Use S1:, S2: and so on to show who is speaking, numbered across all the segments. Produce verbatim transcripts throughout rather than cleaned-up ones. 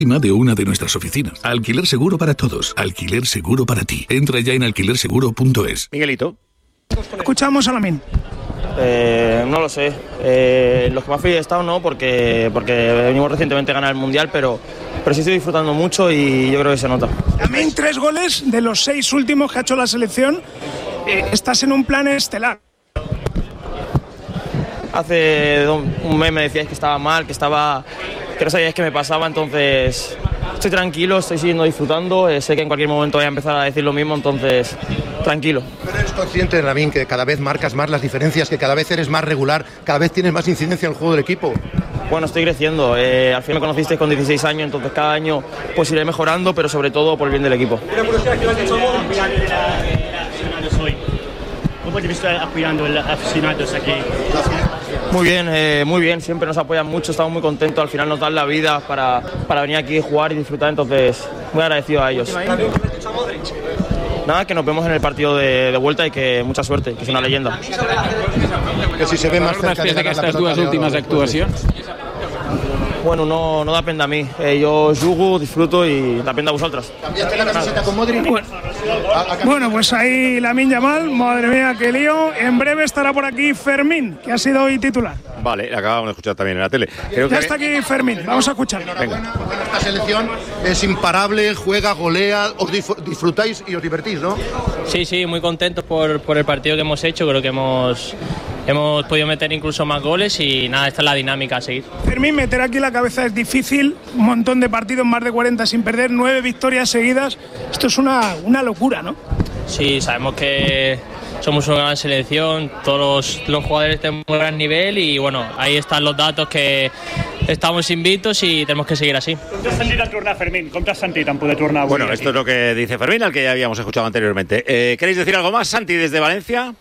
S1: de una de nuestras oficinas. Alquiler seguro para todos. Alquiler seguro para ti. Entra ya en alquiler seguro punto es.
S2: Miguelito.
S3: Escuchamos a Lamine.
S4: Eh, no lo sé. Eh, los que más feliz he estado no, porque, porque venimos recientemente a ganar el Mundial, pero, pero sí estoy disfrutando mucho y yo creo que se nota.
S3: Lamine, tres goles de los seis últimos que ha hecho la selección. Eh, estás en un plan estelar.
S4: Hace un mes me decíais que estaba mal, que estaba... que no sabíais qué me pasaba, entonces estoy tranquilo, estoy siguiendo disfrutando, eh, sé que en cualquier momento voy a empezar a decir lo mismo, entonces tranquilo.
S5: Pero eres consciente, Lamine, que cada vez marcas más las diferencias, que cada vez eres más regular, cada vez tienes más incidencia en el juego del equipo.
S4: Bueno, estoy creciendo, eh, al fin me conocisteis con dieciséis años, entonces cada año pues iré mejorando, pero sobre todo por el bien del equipo.
S6: ¿Cómo te viste apoyando el aficionados aquí?
S4: Muy bien, eh, muy bien, siempre nos apoyan mucho, estamos muy contentos, al final nos dan la vida para, para venir aquí a jugar y disfrutar, entonces muy agradecido a ellos. Nada, que nos vemos en el partido de, de vuelta y que mucha suerte, que es una leyenda.
S5: Que si se ve más cerca de
S7: que estas dues últimes actuacions.
S4: Bueno, no, no depende a mí, eh, yo jugo, disfruto y depende a vosotros.
S5: ¿Cambiaste la camiseta con Modric?
S3: Bueno, bueno, pues ahí Lamine Yamal, madre mía, qué lío. En breve estará por aquí Fermín, que ha sido hoy titular.
S2: Vale, acabamos de escuchar también en la tele. Creo
S3: ya
S2: que...
S3: está aquí Fermín, vamos a escuchar.
S5: Venga. Esta selección es imparable, juega, golea, os disfrutáis y os divertís, ¿no?
S8: Sí, sí, muy contentos por, por el partido que hemos hecho, creo que hemos... Hemos podido meter incluso más goles y nada, esta es la dinámica a seguir.
S3: Fermín, meter aquí la cabeza es difícil, un montón de partidos, más de cuarenta sin perder, nueve victorias seguidas, esto es una, una locura, ¿no?
S8: Sí, sabemos que somos una gran selección, todos los, los jugadores tienen un gran nivel y bueno, ahí están los datos que estamos invictos y tenemos que seguir así.
S6: Com t'has sentit al tornar, Fermín? Com t'has sentit en poder tornar avui?
S2: Bueno, esto es lo que dice Fermín, al que ya habíamos escuchado anteriormente. Eh, ¿Queréis decir algo más, Santi, desde Valencia?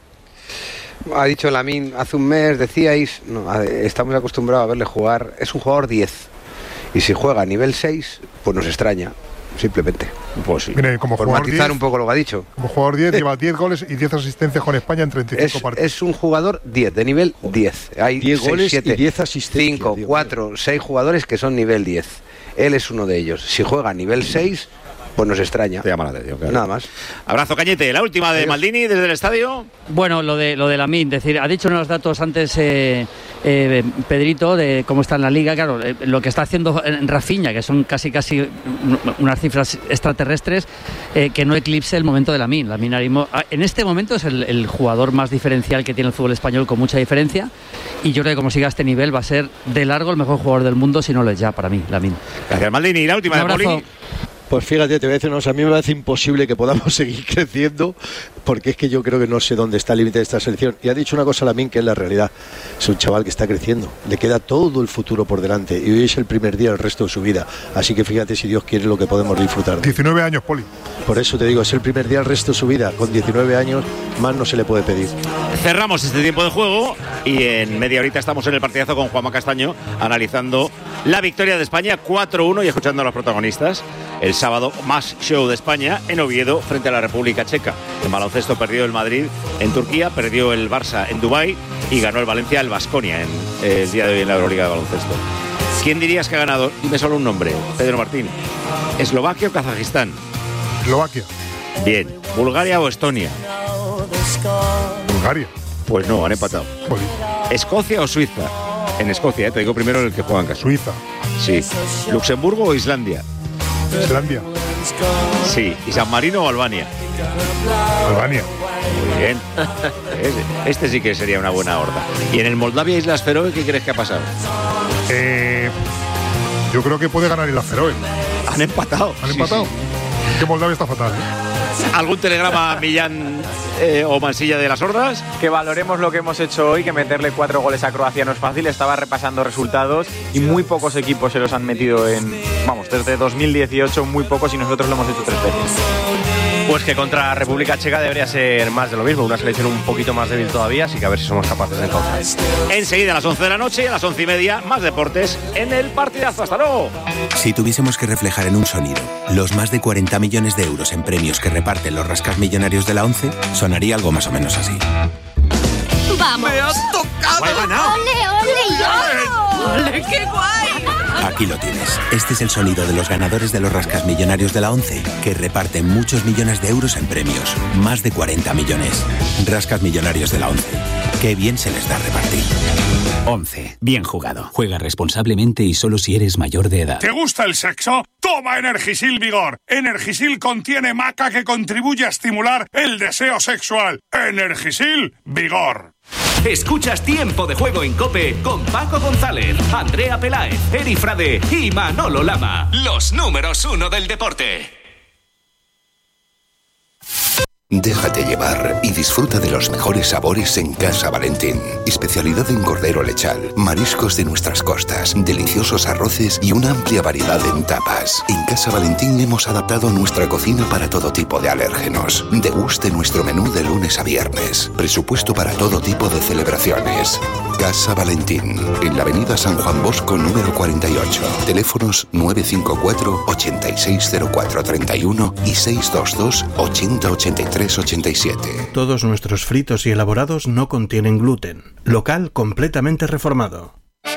S9: Ha dicho Lamine, hace un mes decíais, no, estamos acostumbrados a verle jugar, es un jugador diez y si juega a nivel seis, pues nos extraña, simplemente.
S2: Pues sí.
S10: Mire, como
S9: por
S10: jugador
S9: matizar
S10: diez,
S9: un poco lo que ha dicho.
S10: Como jugador diez, lleva diez goles y diez asistencias con España en treinta y cinco
S9: es,
S10: partidos.
S9: Es un jugador diez, de nivel diez. Hay
S11: diez
S9: seis,
S11: goles
S9: siete,
S11: y diez asistencias.
S9: cinco, cuatro, seis jugadores que son nivel diez. Él es uno de ellos. Si juega a nivel seis, pues nos extraña.
S2: Te llama la atención, claro.
S9: Nada más.
S2: Abrazo, Cañete. La última de
S9: Adiós.
S2: Maldini desde el estadio.
S12: Bueno, lo de lo de Lamine, decir, ha dicho unos datos antes eh, eh, Pedrito de cómo está en la liga, claro, eh, lo que está haciendo en Rafinha, que son casi casi unas cifras extraterrestres, eh, que no eclipse el momento de Lamine. Lamine Arimo, en este momento es el, el jugador más diferencial que tiene el fútbol español, con mucha diferencia, y yo creo que como siga a este nivel va a ser de largo el mejor jugador del mundo, si no lo es ya para mí, Lamine.
S2: Gracias, Maldini. La última de Poli.
S11: Pues fíjate, te voy a decir una cosa, a mí me parece imposible que podamos seguir creciendo, porque es que yo creo que no sé dónde está el límite de esta selección. Y ha dicho una cosa Lamine que es la realidad, es un chaval que está creciendo, le queda todo el futuro por delante y hoy es el primer día del resto de su vida, así que fíjate si Dios quiere lo que podemos disfrutar.
S10: diecinueve años, Poli.
S11: Por eso te digo, es el primer día del resto de su vida, con diecinueve años más no se le puede pedir.
S2: Cerramos este tiempo de juego y en media horita estamos en el partidazo con Juanma Castaño analizando la victoria de España cuatro uno y escuchando a los protagonistas. El sábado, más show de España en Oviedo frente a la República Checa. En baloncesto perdió el Madrid en Turquía, perdió el Barça en Dubái y ganó el Valencia el Baskonia en eh, el día de hoy en la Euroliga de baloncesto. ¿Quién dirías que ha ganado? Dime solo un nombre, Pedro Martín. ¿Eslovaquia o Kazajistán?
S10: Eslovaquia.
S2: Bien. ¿Bulgaria o Estonia?
S10: Bulgaria.
S2: Pues no, han empatado.
S10: Poli.
S2: ¿Escocia o Suiza? En Escocia, eh, te digo primero el que juega en casa.
S10: Suiza.
S2: Sí. ¿Luxemburgo o Islandia?
S10: Islandia.
S2: Sí. ¿Y San Marino o Albania?
S10: Albania.
S2: Muy bien. Este sí que sería una buena horda. ¿Y en el Moldavia Islas Feroe qué crees que ha pasado?
S10: Eh, yo creo que puede ganar Islas Feroe.
S2: Han empatado.
S10: Han
S2: sí,
S10: empatado.
S2: Sí.
S10: Que Moldavia está fatal, ¿eh?
S2: ¿Algún telegrama a Millán eh, o Mansilla de las Hordas?
S13: Que valoremos lo que hemos hecho hoy, que meterle cuatro goles a Croacia no es fácil. Estaba repasando resultados y muy pocos equipos se los han metido en... Vamos, desde dos mil dieciocho muy pocos y nosotros lo hemos hecho tres veces.
S14: Pues que contra República Checa debería ser más de lo mismo, una selección un poquito más débil todavía, así que a ver si somos capaces de encauzar.
S2: Enseguida a las once de la noche y a las once y media, más deportes en el partidazo. ¡Hasta luego!
S15: Si tuviésemos que reflejar en un sonido los más de cuarenta millones de euros en premios que reparten los rascasmillonarios de la ONCE, sonaría algo más o menos así.
S16: ¡Vamos!
S2: ¡Me has tocado!
S16: ¡Ole, ole, yo! ¡Ole, qué guay!
S15: Aquí lo tienes. Este es el sonido de los ganadores de los Rascasmillonarios de la ONCE, que reparten muchos millones de euros en premios. Más de cuarenta millones. Rascasmillonarios de la ONCE. Qué bien se les da repartir.
S7: once. Bien jugado. Juega responsablemente y solo si eres mayor de edad.
S16: ¿Te gusta el sexo? Toma Energisil Vigor. Energisil contiene maca que contribuye a estimular el deseo sexual. Energisil Vigor.
S17: Escuchas Tiempo de Juego en COPE con Paco González, Andrea Peláez, Eri Frade y Manolo Lama. Los números uno del deporte.
S18: Déjate llevar y disfruta de los mejores sabores en Casa Valentín. Especialidad en cordero lechal, mariscos de nuestras costas, deliciosos arroces y una amplia variedad en tapas. En Casa Valentín hemos adaptado nuestra cocina para todo tipo de alérgenos. Deguste nuestro menú de lunes a viernes. Presupuesto para todo tipo de celebraciones. Casa Valentín, en la avenida San Juan Bosco número cuarenta y ocho. Teléfonos nueve cinco cuatro, ocho seis cero cuatro tres uno y seis dos dos, ochenta ochenta y tres ochenta y siete.
S19: Todos nuestros fritos y elaborados no contienen gluten. Local completamente reformado.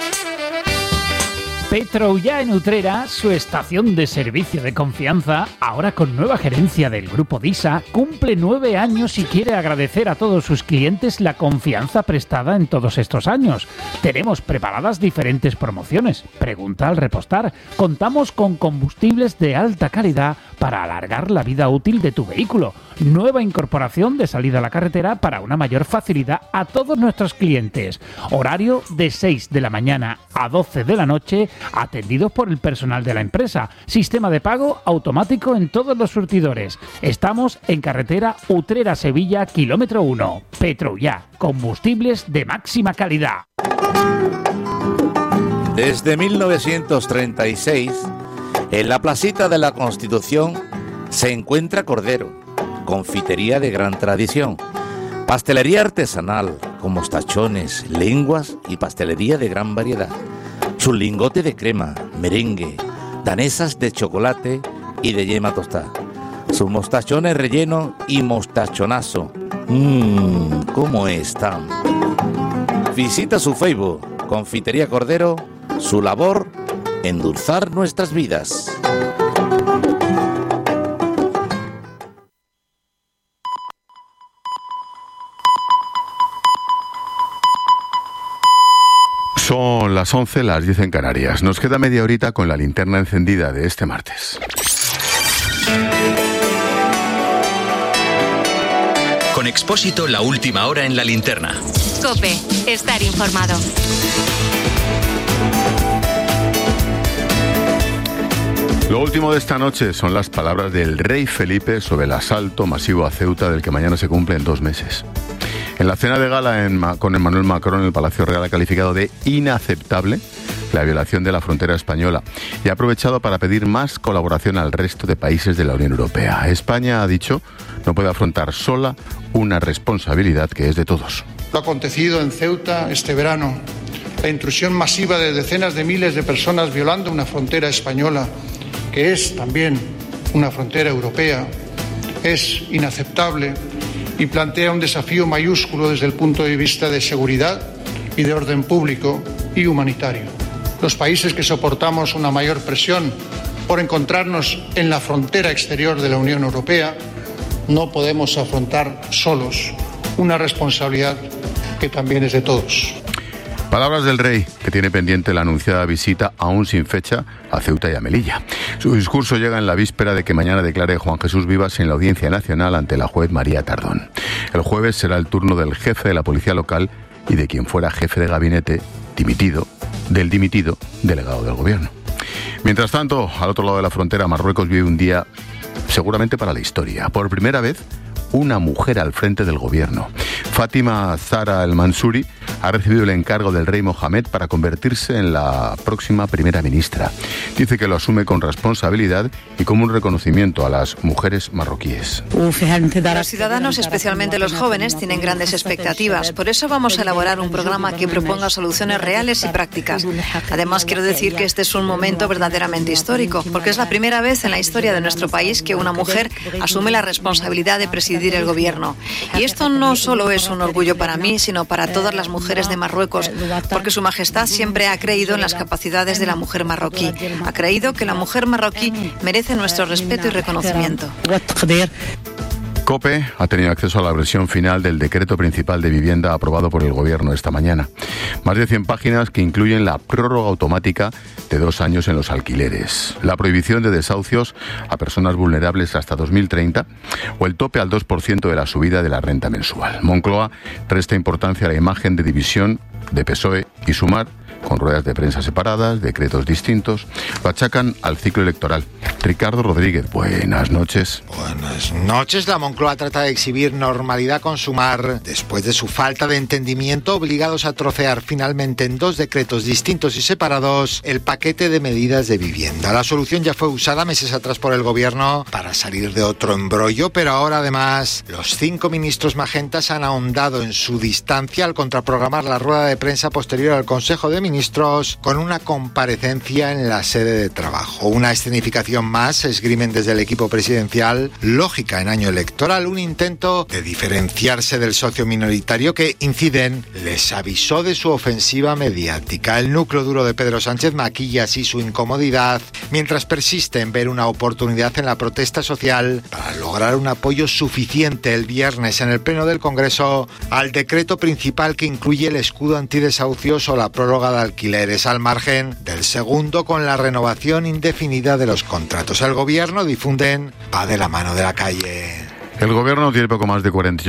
S20: Petroullà en Utrera, su estación de servicio de confianza, ahora con nueva gerencia del Grupo DISA, cumple nueve años y quiere agradecer a todos sus clientes la confianza prestada en todos estos años. Tenemos preparadas diferentes promociones. Pregunta al repostar. Contamos con combustibles de alta calidad para alargar la vida útil de tu vehículo. Nueva incorporación de salida a la carretera para una mayor facilidad a todos nuestros clientes. Horario de seis de la mañana a doce de la noche, atendidos por el personal de la empresa. Sistema de pago automático en todos los surtidores. Estamos en carretera Utrera-Sevilla, kilómetro uno. Petroullà, combustibles de máxima calidad.
S21: Desde mil novecientos treinta y seis, en la placita de la Constitución se encuentra Cordero, confitería de gran tradición, pastelería artesanal con mostachones, lenguas y pastelería de gran variedad. Su lingote de crema, merengue, danesas de chocolate y de yema tostada. Sus mostachones relleno y mostachonazo. Mmm, ¿cómo están? Visita su Facebook, Confitería Cordero, su labor, endulzar nuestras vidas.
S10: Son las once, las diez en Canarias. Nos queda media horita con la linterna encendida de este martes.
S17: Con Expósito, la última hora en la linterna.
S22: COPE, estar informado.
S10: Lo último de esta noche son las palabras del rey Felipe sobre el asalto masivo a Ceuta, del que mañana se cumplen dos meses. En la cena de gala en, con Emmanuel Macron en el Palacio Real ha calificado de inaceptable la violación de la frontera española y ha aprovechado para pedir más colaboración al resto de países de la Unión Europea. España, ha dicho, no puede afrontar sola una responsabilidad que es de todos.
S23: Lo acontecido en Ceuta este verano, la intrusión masiva de decenas de miles de personas violando una frontera española, que es también una frontera europea, es inaceptable y plantea un desafío mayúsculo desde el punto de vista de seguridad y de orden público y humanitario. Los países que soportamos una mayor presión por encontrarnos en la frontera exterior de la Unión Europea no podemos afrontar solos una responsabilidad que también es de todos.
S10: Palabras del rey, que tiene pendiente la anunciada visita, aún sin fecha, a Ceuta y a Melilla. Su discurso llega en la víspera de que mañana declare Juan Jesús Vivas en la Audiencia Nacional ante la juez María Tardón. El jueves será el turno del jefe de la policía local y de quien fuera jefe de gabinete, dimitido, del dimitido delegado del gobierno. Mientras tanto, al otro lado de la frontera, Marruecos vive un día seguramente para la historia. Por primera vez, una mujer al frente del gobierno. Fátima Zahra El Mansouri ha recibido el encargo del rey Mohamed para convertirse en la próxima primera ministra. Dice que lo asume con responsabilidad y como un reconocimiento a las mujeres marroquíes.
S24: Los ciudadanos, especialmente los jóvenes, tienen grandes expectativas. Por eso vamos a elaborar un programa que proponga soluciones reales y prácticas. Además, quiero decir que este es un momento verdaderamente histórico, porque es la primera vez en la historia de nuestro país que una mujer asume la responsabilidad de presidir el gobierno. Y esto no solo es es un orgullo para mí, sino para todas las mujeres de Marruecos, porque Su Majestad siempre ha creído en las capacidades de la mujer marroquí. Ha creído que la mujer marroquí merece nuestro respeto y reconocimiento.
S10: COPE ha tenido acceso a la versión final del decreto principal de vivienda aprobado por el Gobierno esta mañana. Más de cien páginas que incluyen la prórroga automática de dos años en los alquileres, la prohibición de desahucios a personas vulnerables hasta dos mil treinta o el tope al dos por ciento de la subida de la renta mensual. Moncloa resta importancia a la imagen de división de P S O E y Sumar, con ruedas de prensa separadas, decretos distintos, lo achacan al ciclo electoral. Ricardo Rodríguez, buenas noches.
S1: Buenas noches. La Moncloa trata de exhibir normalidad con Sumar después de su falta de entendimiento, obligados a trocear finalmente en dos decretos distintos y separados el paquete de medidas de vivienda. La solución ya fue usada meses atrás por el Gobierno para salir de otro embrollo, pero ahora además los cinco ministros magentas han ahondado en su distancia al contraprogramar la rueda de prensa posterior al Consejo de Ministros Ministros con una comparecencia en la sede de trabajo. Una escenificación más, esgrimen desde el equipo presidencial, lógica en año electoral, un intento de diferenciarse del socio minoritario que, inciden, les avisó de su ofensiva mediática. El núcleo duro de Pedro Sánchez maquilla así su incomodidad, mientras persiste en ver una oportunidad en la protesta social para lograr un apoyo suficiente el viernes en el Pleno del Congreso al decreto principal que incluye el escudo antidesahucios o la prórroga de alquileres, al margen del segundo con la renovación indefinida de los contratos. El Gobierno, difunden, va de la mano de la calle.
S10: El Gobierno tiene poco más de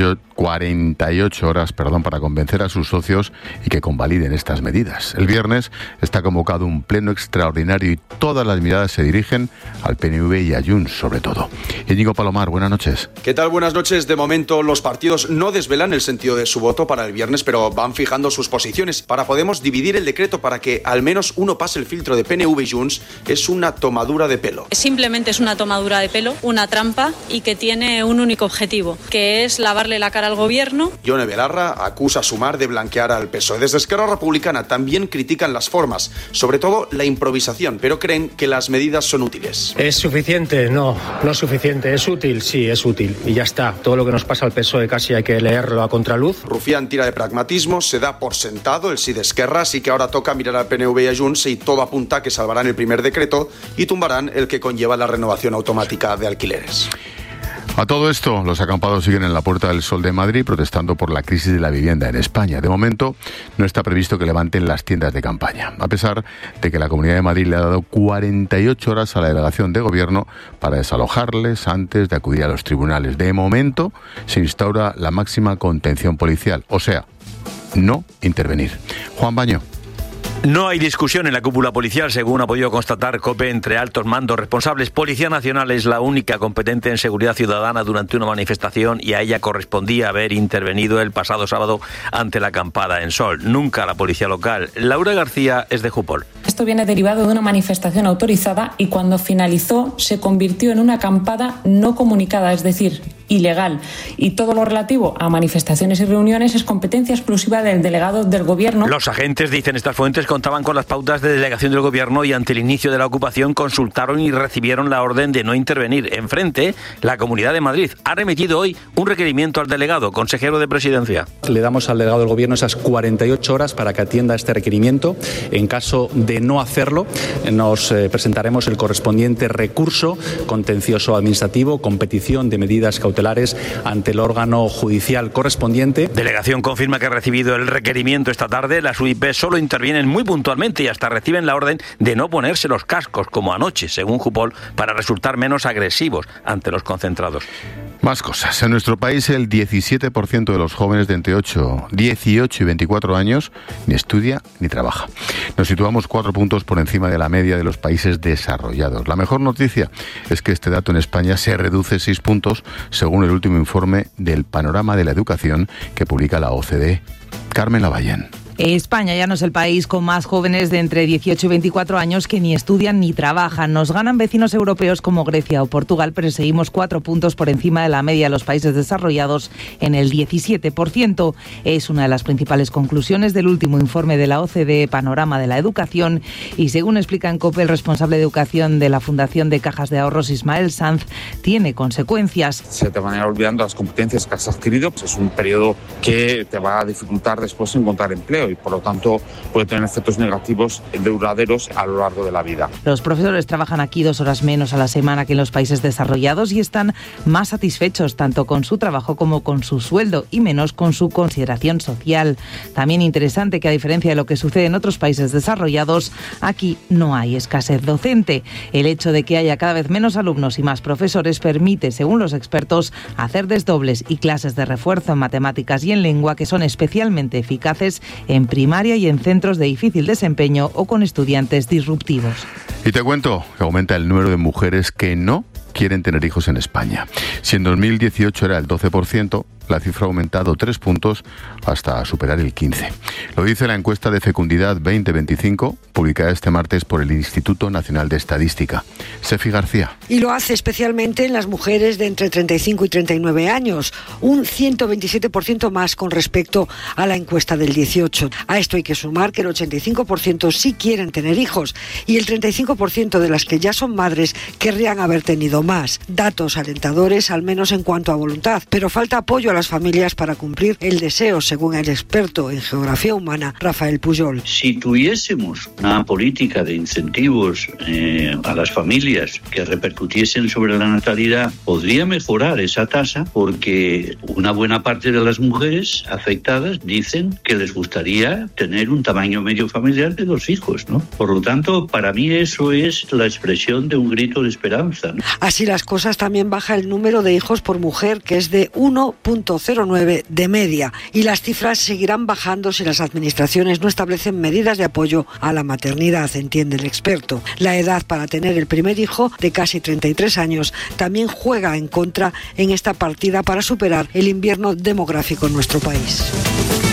S10: cuarenta y ocho horas perdón, para convencer a sus socios y que convaliden estas medidas. El viernes está convocado un pleno extraordinario y todas las miradas se dirigen al P N V y a Junts, sobre todo. Íñigo Palomar, buenas noches.
S3: ¿Qué tal? Buenas noches. De momento los partidos no desvelan el sentido de su voto para el viernes, pero van fijando sus posiciones. Para Podemos, dividir el decreto para que al menos uno pase el filtro de P N V y Junts es una tomadura de pelo.
S4: Simplemente es una tomadura de pelo, una trampa y que tiene un único objetivo, que es lavarle la cara al Gobierno.
S3: Yone Belarra acusa a Sumar de blanquear al P S O E. Desde Esquerra Republicana también critican las formas, sobre todo la improvisación, pero creen que las medidas son útiles.
S5: ¿Es suficiente? No, no es suficiente. ¿Es útil? Sí, es útil. Y ya está. Todo lo que nos pasa al P S O E casi hay que leerlo a contraluz.
S3: Rufián tira de pragmatismo, se da por sentado el sí de Esquerra, así que ahora toca mirar al P N V y a Junts y todo apunta a que salvarán el primer decreto y tumbarán el que conlleva la renovación automática de alquileres.
S10: A todo esto, los acampados siguen en la Puerta del Sol de Madrid protestando por la crisis de la vivienda en España. De momento, no está previsto que levanten las tiendas de campaña, a pesar de que la Comunidad de Madrid le ha dado cuarenta y ocho horas a la delegación de gobierno para desalojarles antes de acudir a los tribunales. De momento, se instaura la máxima contención policial, o sea, no intervenir. Juan Baño.
S25: No hay discusión en la cúpula policial, según ha podido constatar COPE, entre altos mandos responsables. Policía Nacional es la única competente en seguridad ciudadana durante una manifestación y a ella correspondía haber intervenido el pasado sábado ante la acampada en Sol. Nunca la policía local. Laura García es de Jupol.
S26: Esto viene derivado de una manifestación autorizada y cuando finalizó se convirtió en una acampada no comunicada, es decir, ilegal. Y todo lo relativo a manifestaciones y reuniones es competencia exclusiva del delegado del Gobierno.
S25: Los agentes, dicen estas fuentes, contaban con las pautas de delegación del Gobierno y ante el inicio de la ocupación consultaron y recibieron la orden de no intervenir. Enfrente, la Comunidad de Madrid ha remitido hoy un requerimiento al delegado, consejero de Presidencia.
S27: Le damos al delegado del Gobierno esas cuarenta y ocho horas para que atienda este requerimiento. En caso de no hacerlo, nos eh, presentaremos el correspondiente recurso contencioso administrativo con petición de medidas cautelares ante el órgano judicial correspondiente.
S25: Delegación confirma que ha recibido el requerimiento esta tarde. Las U I P solo intervienen muy puntualmente y hasta reciben la orden de no ponerse los cascos, como anoche, según Jupol, para resultar menos agresivos ante los concentrados.
S10: Más cosas. En nuestro país, el diecisiete por ciento de los jóvenes de entre ocho, dieciocho y veinticuatro años ni estudia ni trabaja. Nos situamos cuatro puntos por encima de la media de los países desarrollados. La mejor noticia es que este dato en España se reduce seis puntos, según el último informe del Panorama de la Educación que publica la O C D E. Carmen Lavallén.
S6: España ya no es el país con más jóvenes de entre dieciocho y veinticuatro años que ni estudian ni trabajan. Nos ganan vecinos europeos como Grecia o Portugal, pero seguimos cuatro puntos por encima de la media de los países desarrollados en el diecisiete por ciento. Es una de las principales conclusiones del último informe de la O C D E Panorama de la Educación y según explica en COPE el responsable de educación de la Fundación de Cajas de Ahorros, Ismael Sanz, tiene consecuencias.
S8: Se te van a ir olvidando las competencias que has adquirido, pues es un periodo que te va a dificultar después encontrar empleo y por lo tanto puede tener efectos negativos duraderos a lo largo de la vida.
S6: Los profesores trabajan aquí dos horas menos a la semana que en los países desarrollados y están más satisfechos tanto con su trabajo como con su sueldo y menos con su consideración social. También interesante que a diferencia de lo que sucede en otros países desarrollados, aquí no hay escasez docente. El hecho de que haya cada vez menos alumnos y más profesores permite, según los expertos, hacer desdobles y clases de refuerzo en matemáticas y en lengua que son especialmente eficaces en primaria y en centros de difícil desempeño o con estudiantes disruptivos.
S10: Y te cuento que aumenta el número de mujeres que no quieren tener hijos en España. Si en dos mil dieciocho era el doce por ciento, la cifra ha aumentado tres puntos hasta superar el quince por ciento. Lo dice la encuesta de fecundidad veinte veinticinco, publicada este martes por el Instituto Nacional de Estadística. Sefi García.
S9: Y lo hace especialmente en las mujeres de entre treinta y cinco y treinta y nueve años, un ciento veintisiete por ciento más con respecto a la encuesta del dieciocho. A esto hay que sumar que el ochenta y cinco por ciento sí quieren tener hijos y el treinta y cinco por ciento de las que ya son madres querrían haber tenido más. Datos alentadores, al menos en cuanto a voluntad, pero falta apoyo a las familias para cumplir el deseo, según el experto en geografía humana, Rafael Pujol.
S11: Si tuviésemos una política de incentivos eh, a las familias que repercutiesen sobre la natalidad, podría mejorar esa tasa porque una buena parte de las mujeres afectadas dicen que les gustaría tener un tamaño medio familiar de dos hijos, ¿no? Por lo tanto, para mí eso es la expresión de un grito de esperanza, ¿no?
S9: Así las cosas, también baja el número de hijos por mujer, que es de uno coma cero nueve de media, y las cifras seguirán bajando si las administraciones no establecen medidas de apoyo a la maternidad, entiende el experto. La edad para tener el primer hijo, de casi treinta y tres años, también juega en contra en esta partida para superar el invierno demográfico en nuestro país.